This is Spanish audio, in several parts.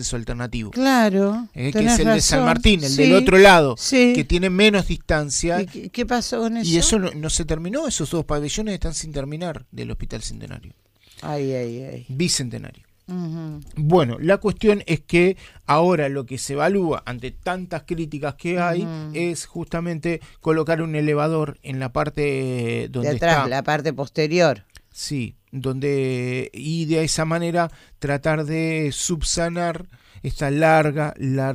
alternativo. Claro. Que es el de San razón. Martín, el del otro lado, sí. que tiene menos distancia. ¿Y qué pasó con eso? Y eso no se terminó, esos 2 pabellones están sin terminar del Hospital Centenario. Ay. Bicentenario. Uh-huh. Bueno, la cuestión es que ahora lo que se evalúa ante tantas críticas que hay es justamente colocar un elevador en la parte donde de atrás, está la parte posterior. Sí, y de esa manera tratar de subsanar esta larga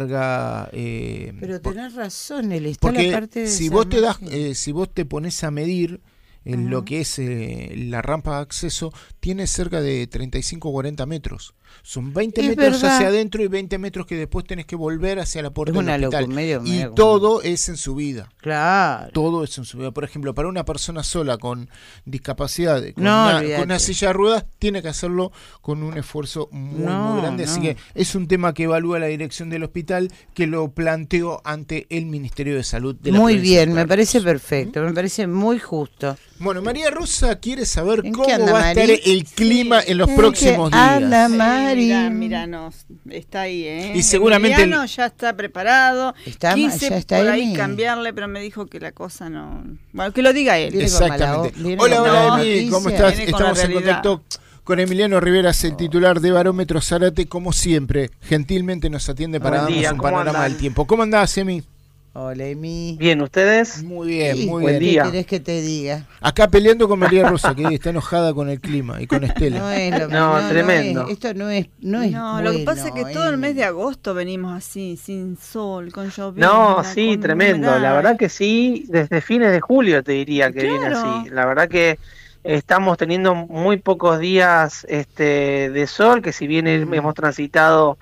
pero tenés razón, él está porque la parte de si vos te pones a medir lo que es la rampa de acceso, tiene cerca de 35 o 40 metros. Son 20 metros hacia adentro y 20 metros que después tenés que volver hacia la puerta del hospital. Y todo es en subida. Claro. Todo es en subida. Por ejemplo, para una persona sola con discapacidad, con una silla de ruedas, tiene que hacerlo con un esfuerzo muy grande. Así que es un tema que evalúa la dirección del hospital, que lo planteó ante el Ministerio de Salud de la Muy provincia bien, de me parece perfecto, me parece muy justo. Bueno, María Rosa quiere saber cómo anda, va a estar el clima en los próximos días. Mira, está ahí, Y seguramente Emiliano ya está preparado. Quise ya está por ahí cambiarle, pero me dijo que la cosa no... Bueno, que lo diga él. Exactamente. Hola, Emi, ¿cómo estás? Estamos en contacto con Emiliano Riveras, el titular de Barómetro Zárate, como siempre. Gentilmente nos atiende para darnos un panorama del tiempo. ¿Cómo andás, Emi? Hola, Emi. Bien, ¿ustedes? Muy bien, sí, muy bien. bien. ¿Qué querés que te diga? Acá peleando con María Rosa, que está enojada con el clima y con Estela. Tremendo. Esto no es lo bueno, que pasa es que todo el mes de agosto venimos así, sin sol, con lluvia. No, sí, tremendo. La verdad que sí, desde fines de julio te diría que viene así. La verdad que estamos teniendo muy pocos días de sol, que si bien hemos transitado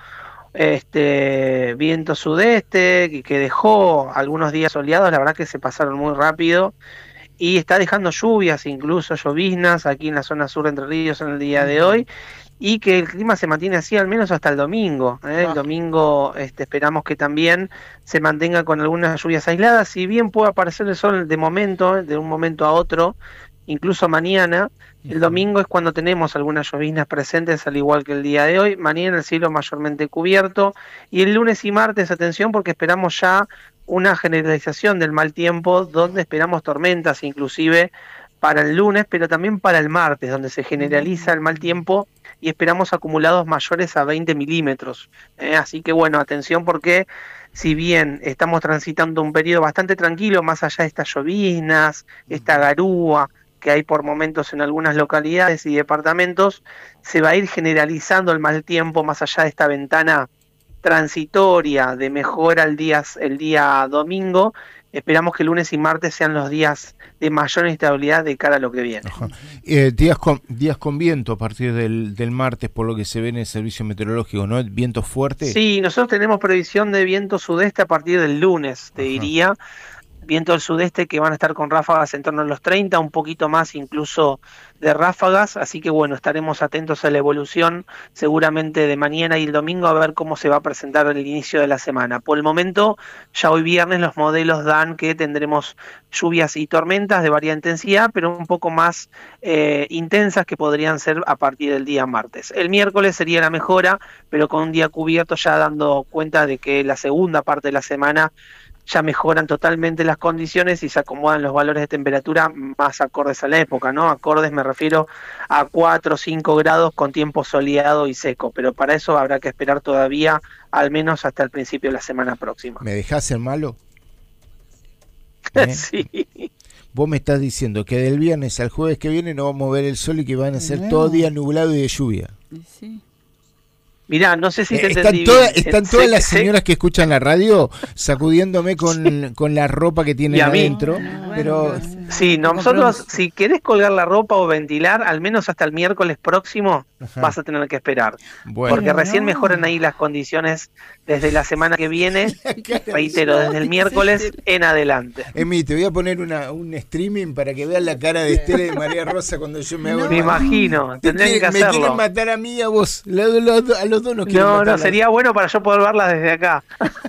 viento sudeste que dejó algunos días soleados, la verdad que se pasaron muy rápido y está dejando lluvias, incluso lloviznas aquí en la zona sur de Entre Ríos en el día de hoy, y que el clima se mantiene así al menos hasta el domingo. El domingo esperamos que también se mantenga con algunas lluvias aisladas, si bien puede aparecer el sol de momento, de un momento a otro, incluso mañana. El domingo es cuando tenemos algunas lloviznas presentes, al igual que el día de hoy. Mañana el cielo mayormente cubierto. Y el lunes y martes, atención, porque esperamos ya una generalización del mal tiempo, donde esperamos tormentas inclusive para el lunes, pero también para el martes, donde se generaliza el mal tiempo y esperamos acumulados mayores a 20 milímetros. Así que bueno, atención, porque si bien estamos transitando un periodo bastante tranquilo, más allá de estas lloviznas, esta garúa que hay por momentos en algunas localidades y departamentos, se va a ir generalizando el mal tiempo más allá de esta ventana transitoria de mejora el día domingo. Esperamos que lunes y martes sean los días de mayor inestabilidad de cara a lo que viene. Días con viento a partir del martes, por lo que se ve en el servicio meteorológico, ¿no? ¿Viento fuerte? Sí, nosotros tenemos previsión de viento sudeste a partir del lunes, te diría. Viento del sudeste que van a estar con ráfagas en torno a los 30, un poquito más incluso de ráfagas, así que bueno, estaremos atentos a la evolución seguramente de mañana y el domingo a ver cómo se va a presentar el inicio de la semana. Por el momento, ya hoy viernes los modelos dan que tendremos lluvias y tormentas de varia intensidad, pero un poco más intensas que podrían ser a partir del día martes. El miércoles sería la mejora, pero con un día cubierto ya dando cuenta de que la segunda parte de la semana ya mejoran totalmente las condiciones y se acomodan los valores de temperatura más acordes a la época, ¿no? Acordes me refiero a 4 o 5 grados con tiempo soleado y seco, pero para eso habrá que esperar todavía al menos hasta el principio de la semana próxima. ¿Me dejás ser malo? Sí. Vos me estás diciendo que del viernes al jueves que viene no vamos a ver el sol y que van a ser todo día nublado y de lluvia. Sí. Mirá, no sé si te entendí. Están todas las señoras que escuchan la radio sacudiéndome con la ropa que tienen adentro. Pero sí, nosotros, si querés colgar la ropa o ventilar, al menos hasta el miércoles próximo, vas a tener que esperar. Bueno, porque recién mejoran ahí las condiciones desde la semana que viene, reitero, desde el miércoles en adelante. Emi, te voy a poner un streaming para que veas la cara de Estela y de María Rosa cuando yo me hago. Me imagino, tendrían que hacerlo. Me quieren matar a mí y a vos, a los dos nos quieren matar. No, sería bueno para yo poder verlas desde acá.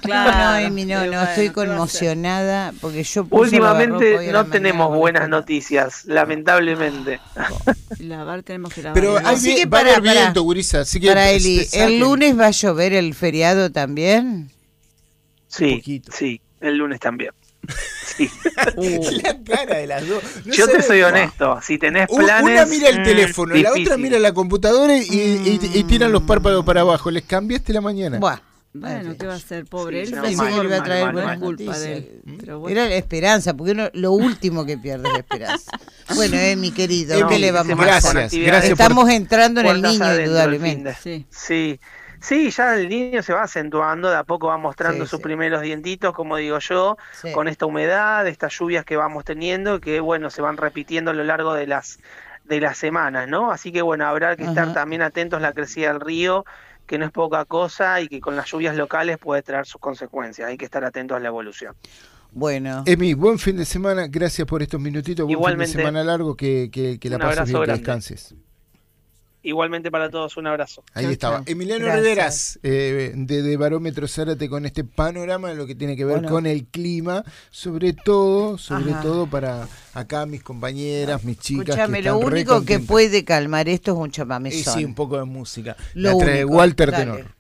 Claro, no, estoy conmocionada porque yo últimamente no tenemos buenas noticias, lamentablemente. Tenemos que lavar. Pero así que va a haber viento, gurisa, así que para Eli, ¿el lunes va a llover el feriado también? Sí, el lunes también. Sí. La cara de las dos. Yo te soy honesto, si tenés planes... Una mira el teléfono, difícil. la otra mira la computadora y tiran los párpados para abajo. ¿Les cambiaste la mañana? Bueno, ¿qué va a hacer, pobre? Sí, él pensé que le iba a traer buena culpa de él. Pero bueno. Era la esperanza, porque lo último que pierde es la esperanza. Bueno, mi querido, ¿qué le vamos a hacer? Gracias. Estamos entrando en el niño, indudablemente. Sí, ya el niño se va acentuando, de a poco va mostrando sus primeros dientitos, como digo yo, con esta humedad, estas lluvias que vamos teniendo, que bueno, se van repitiendo a lo largo de las semanas, ¿no? Así que bueno, habrá que estar también atentos a la crecida del río, que no es poca cosa y que con las lluvias locales puede traer sus consecuencias. Hay que estar atentos a la evolución. Bueno. Emi, buen fin de semana, gracias por estos minutitos, igualmente, fin de semana largo, que la pases bien, que descanses. Igualmente para todos, un abrazo. Ahí estaba. Emiliano Riveras, de Barómetro Zárate, con este panorama de lo que tiene que ver con el clima, sobre todo para acá mis compañeras, mis chicas. Escúchame, lo único que puede calmar esto es un chamamezón. Sí, un poco de música. La trae Walter Tenor.